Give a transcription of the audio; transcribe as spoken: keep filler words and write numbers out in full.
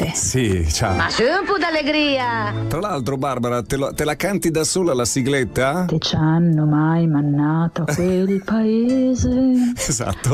notte. Sì, ciao. Ma su un po' d'allegria! Tra l'altro, Barbara, te, lo- te la canti da sola la sigletta? Te ci hanno mai mannato a quel paese? Esatto.